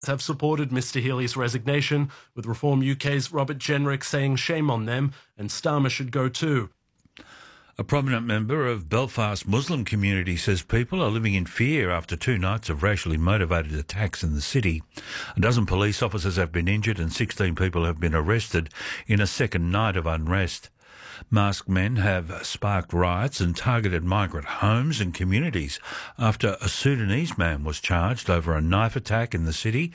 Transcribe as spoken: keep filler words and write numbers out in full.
have supported Mr Healy's resignation, with Reform U K's Robert Jenrick saying shame on them and Starmer should go too. A prominent member of Belfast Muslim community says people are living in fear after two nights of racially motivated attacks in the city. A dozen police officers have been injured and sixteen people have been arrested in a second night of unrest. Masked men have sparked riots and targeted migrant homes and communities after a Sudanese man was charged over a knife attack in the city